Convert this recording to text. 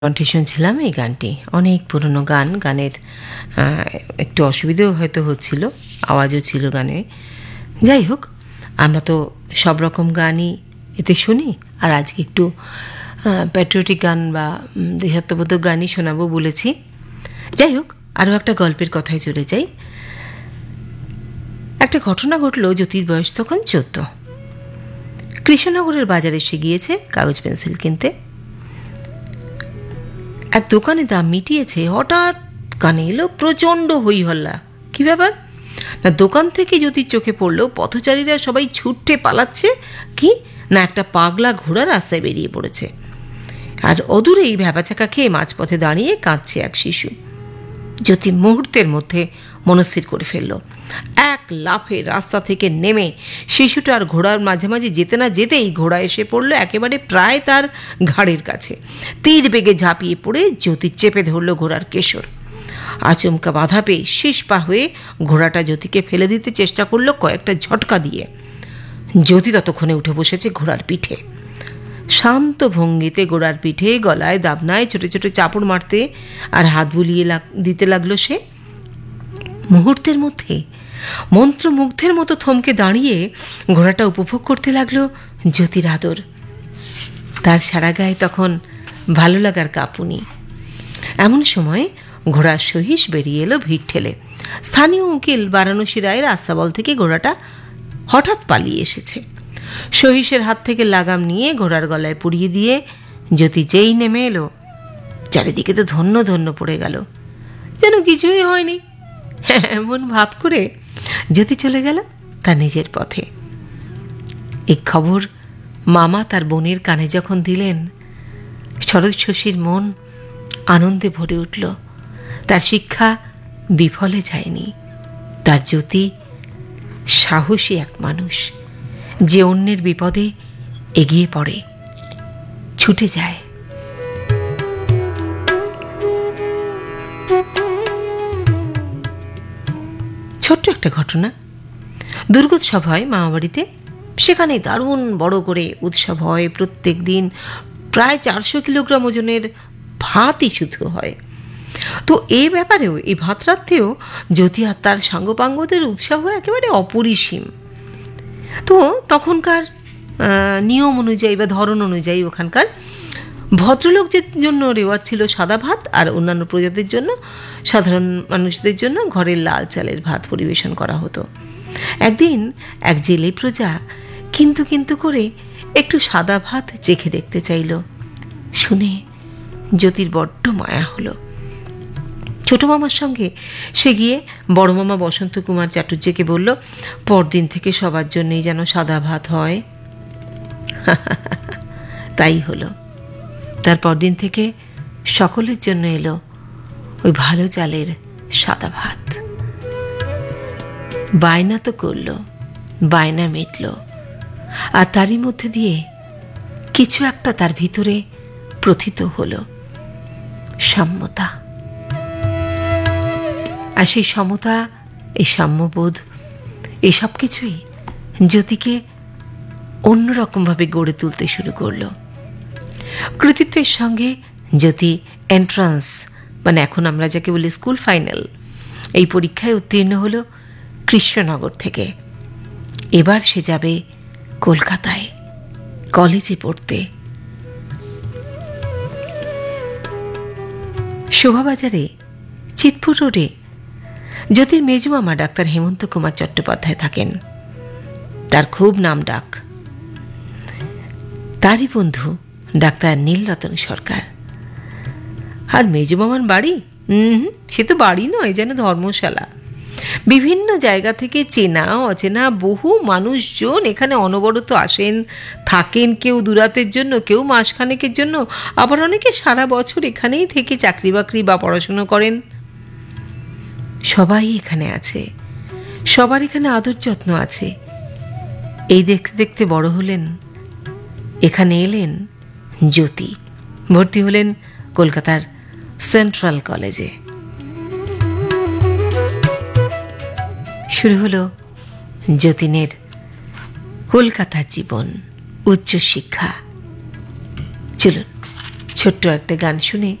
কণ্ঠে শুনছিলাম এই গানটি। অনেক পুরনো গান, গানের একটু অসুবিধেও হয়তো হচ্ছিল, আওয়াজও ছিল গানে। যাই হোক, আমরা তো সব রকম গানই এতে শুনি, আর আজকে একটু প্যাট্রিয়টিক গান বা দেশাত্মবোধক গানই শোনাবো বলেছি। যাই হোক, আরও একটা গল্পের কথায় চলে যাই। একটা ঘটনা ঘটল, জ্যোতির বয়স তখন 14। কৃষ্ণনগরের বাজারে সে গিয়েছে কাগজ পেন্সিল কিনতে। এক দোকানে দাম মিটিয়েছে, হঠাৎ কানে এলো প্রচণ্ড হই হল্লা। কী ব্যাপার না, দোকান থেকে জ্যোতির চোখে পড়লো পথচারীরা সবাই ছুটে পালাচ্ছে, কি না একটা পাগলা ঘোড়া রাস্তায় বেরিয়ে পড়েছে, আর অদূরেই ভ্যাবাচাকা খেয়ে মাঝপথে দাঁড়িয়ে কাঁদছে এক শিশু। জ্যোতি মুহূর্তের মধ্যে মনস্থির করে ফেলল, এক লাফে রাস্তা থেকে নেমে শিশুটার ঘোড়ার মাঝামাঝি যেতে না যেতেই ঘোড়া এসে পড়ল একেবারে প্রায় তার ঘাড়ের কাছে। তীর বেগে ঝাঁপিয়ে পড়ে জ্যোতি চেপে ধরল ঘোড়ার কেশর। আচমকা বাধা পেয়ে শেষ পা হয়ে ঘোড়াটা জ্যোতিকে ফেলে দিতে চেষ্টা করলো কয়েকটা ঝটকা দিয়ে। জ্যোতি ততক্ষণে উঠে বসেছে ঘোড়ার পিঠে। শান্ত ভঙ্গিতে ঘোড়ার পিঠে গলায় দাবনায় ছোট ছোট চাপড় মারতে আর হাত বুলিয়ে দিতে লাগলো সে। মুহূর্তের মধ্যে মন্ত্রমুগ্ধের মতো থমকে দাঁড়িয়ে ঘোড়াটা উপভোগ করতে লাগলো জ্যোতির আদর। তার সারা গায়ে তখন ভালো লাগার কাঁপুনি। এমন সময় ঘোড়ার সহিস বেরিয়ে এলো ভিড় ঠেলে। স্থানীয় উকিল বারাণসী রায়ের আস্তাবল থেকে ঘোড়াটা হঠাৎ পালিয়ে এসেছে। সহিসের হাত থেকে লাগাম নিয়ে ঘোড়ার গলায় পুড়িয়ে দিয়ে জ্যোতি যেই নেমে এলো, চারিদিকে তো ধন্য ধন্য পড়ে গেল, যেন কিছুই হয়নি। এমন ভাব করে জ্যোতি চলে গেল তার নিজের পথে। এই খবর মামা তার বোনের কানে যখন দিলেন, শরৎ শশীর মন আনন্দে ভরে উঠল। তার শিক্ষা বিফলে যায়নি। তার জ্যোতি সাহসী এক মানুষ, যে অন্যের বিপদে এগিয়ে পড়ে, ছুটে যায়। ছোট্ট একটা ঘটনা। দুর্গোৎসব হয় মামাবাড়িতে। সেখানে দারুণ বড় করে উৎসব হয়। প্রত্যেক দিন প্রায় 400 কিলোগ্রাম ওজনের ভাতই শুধু হয়। তো এই ব্যাপারেও, এই ভাত রাত্রেও জ্যোতি আর তার সাঙ্গপাঙ্গদের উৎসাহ একেবারে অপরিসীম। তো তখনকার নিয়ম অনুযায়ী বা ধরন অনুযায়ী ওখানকার ভদ্রলোকদের জন্য রেওয়াজ ছিল সাদা ভাত, আর অন্যান্য প্রজাতির জন্য, সাধারণ মানুষদের জন্য ঘরের লাল চালের ভাত পরিবেশন করা হতো। একদিন এক জেলে প্রজা কিন্তু কিন্তু করে একটু সাদা ভাত চেখে দেখতে চাইল। শুনে জ্যোতির বড্ড মায়া হলো। ছোট মামার সঙ্গে সে গিয়ে বড় মামা বসন্ত কুমার চাটুর্যকে বলল, পরদিন থেকে সবার জন্যই যেন সাদা ভাত হয়। তাই হলো। তার পরদিন থেকে সকলের জন্য এলো ওই ভালো চালের সাদা ভাত। বায়না তো করল, বায়না মিটল, আর তারই মধ্যে দিয়ে কিছু একটা তার ভিতরে প্রথিত হলো, সাম্যতা। আর সেই সমতা, এই সাম্যবোধ, এই সব কিছুই জ্যোতিকে অন্যরকমভাবে গড়ে তুলতে শুরু করলো। কৃতিত্বের সঙ্গে জ্যোতি এন্ট্রান্স, মানে এখন আমরা যাকে বলি স্কুল ফাইনাল, এই পরীক্ষায় উত্তীর্ণ হলো কৃষ্ণনগর থেকে। এবার সে যাবে কলকাতায় কলেজে পড়তে। শোভাবাজারে চিতপুর রোডে জ্যোতির মেজমামা ডাক্তার হেমন্ত কুমার চট্টোপাধ্যায় থাকেন। তার খুব নাম ডাক। তারই বন্ধু ডাক্তার নীলরতন সরকার। আর মেজমামার বাড়ি, সে তো বাড়ি নয়, যেন ধর্মশালা। বিভিন্ন জায়গা থেকে চেনা অচেনা বহু মানুষজন এখানে অনবরত আসেন, থাকেন। কেউ দুরাতের জন্য, কেউ মাসখানেকের জন্য, আবার অনেকে সারা বছর এখানেই থেকে চাকরি বাকরি বা পড়াশুনো করেন। সবাই এখানে আছে, সবার এখানে আদর যত্ন আছে। এই দেখতে দেখতে বড় হলেন। এখানে এলেন জ্যোতি, ভর্তি হলেন কলকাতার সেন্ট্রাল কলেজে। শুরু হলো যতীনের কলকাতার জীবন, উচ্চশিক্ষা। চলুন ছোট্ট একটা গান শুনে